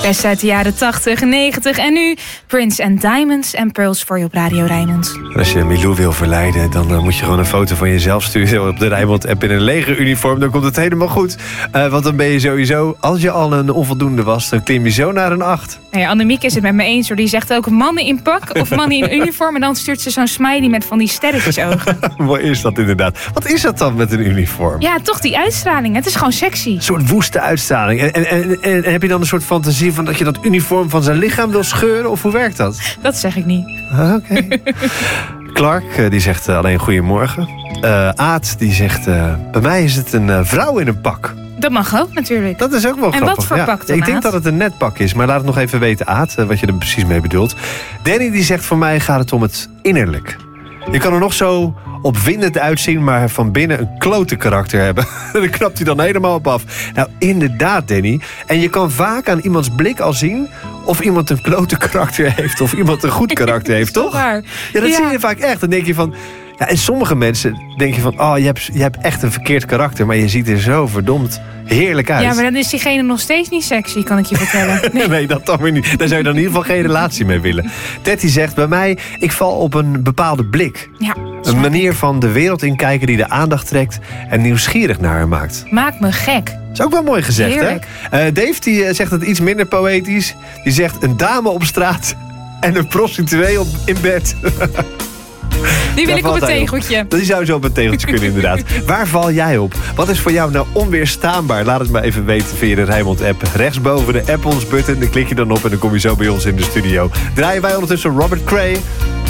Best uit de jaren 80, 90 en nu Prince and Diamonds and Pearls voor je op Radio Rijnmond. Als je Milou wil verleiden, dan moet je gewoon een foto van jezelf sturen op de Rijnmond-app in een legeruniform. Dan komt het helemaal goed. Want dan ben je sowieso, als je al een onvoldoende was, dan klim je zo naar een 8. Nou ja, Annemiek is het met me eens hoor. Die zegt ook mannen in pak of mannen in uniform. En dan stuurt ze zo'n smiley met van die sterretjesogen. Mooi is dat inderdaad. Wat is dat dan met een uniform? Ja, toch die uitstraling. Het is gewoon sexy. Een soort woeste uitstraling. En heb je dan een soort fantasie van dat je dat uniform van zijn lichaam wil scheuren? Of hoe werkt dat? Dat zeg ik niet. Oké. Clark, die zegt alleen goedemorgen. Aad, die zegt, bij mij is het een vrouw in een pak. Dat mag ook natuurlijk. Dat is ook wel grappig. En wat voor pak dan, Ik denk Aad? dat het een netpak is, maar laat het nog even weten, Aad, wat je er precies mee bedoelt. Danny die zegt, voor mij gaat het om het innerlijk. Je kan er nog zo opwindend uitzien, maar van binnen een klote karakter hebben. Daar knapt hij dan helemaal op af. Nou, inderdaad, Danny. En je kan vaak aan iemands blik al zien of iemand een klote karakter heeft of iemand een goed karakter heeft, toch? Waar. Ja, dat zie je vaak echt. Dan denk je van... Ja, en sommige mensen denk je van... Oh, je hebt echt een verkeerd karakter, maar je ziet er zo verdomd heerlijk uit. Ja, maar dan is diegene nog steeds niet sexy, kan ik je vertellen. Nee, dat dan weer niet. Daar zou je dan in ieder geval geen relatie mee willen. Tetty zegt bij mij, ik val op een bepaalde blik. Ja, Een manier van de wereld inkijken die de aandacht trekt en nieuwsgierig naar haar maakt. maakt me gek. Dat is ook wel mooi gezegd, Heerlijk. hè? Dave die zegt het iets minder poëtisch. Die zegt een dame op straat en een prostituee in bed. Die wil Daar ik op valt het hij tegeltje. Die zou zo op een tegeltje kunnen, inderdaad. Waar val jij op? Wat is voor jou nou onweerstaanbaar? Laat het maar even weten via de Rijnmond-app. Rechtsboven de App ons button, dan klik je dan op en dan kom je zo bij ons in de studio. Draaien wij ondertussen Robert Cray.